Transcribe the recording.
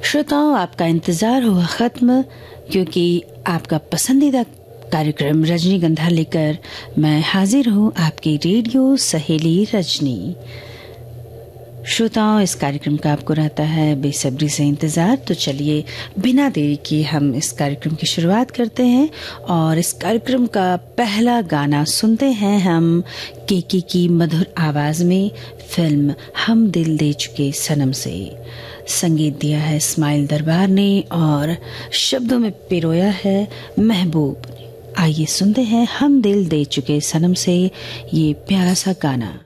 श्रोताओं, आपका इंतजार हुआ खत्म, क्योंकि आपका पसंदीदा कार्यक्रम रजनीगंधा लेकर मैं हाजिर हूँ, आपकी रेडियो सहेली रजनी। श्रोताओं, इस कार्यक्रम का आपको रहता है बेसब्री से इंतजार, तो चलिए बिना देरी किए हम इस कार्यक्रम की शुरुआत करते हैं और इस कार्यक्रम का पहला गाना सुनते हैं हम केके की मधुर आवाज में फिल्म हम दिल दे चुके सनम से। संगीत दिया है इस्माइल दरबार ने और शब्दों में पिरोया है महबूब। आइए सुनते हैं हम दिल दे चुके सनम से ये प्यारा सा गाना।